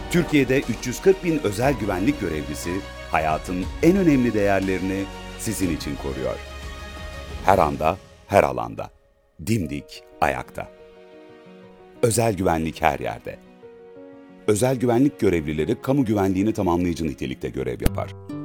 Türkiye'de 340 bin özel güvenlik görevlisi hayatın en önemli değerlerini sizin için koruyor. Her anda, her alanda. Dimdik, ayakta. Özel güvenlik her yerde. Özel güvenlik görevlileri kamu güvenliğini tamamlayıcı nitelikte görev yapar.